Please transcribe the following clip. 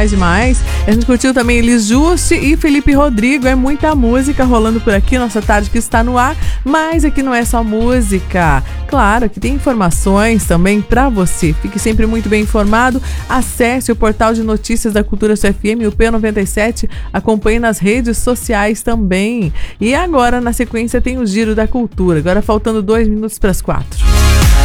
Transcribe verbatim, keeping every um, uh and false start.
demais, demais. A gente curtiu também Elis Juste e Felipe Rodrigo. É muita música rolando por aqui, nossa tarde que está no ar. Mas aqui não é só música. Claro que tem informações também pra você. Fique sempre muito bem informado. Acesse o portal de notícias da Cultura S F M, o P noventa e sete. Acompanhe nas redes sociais também. E agora, na sequência, tem o Giro da Cultura. Agora faltando dois minutos para as quatro.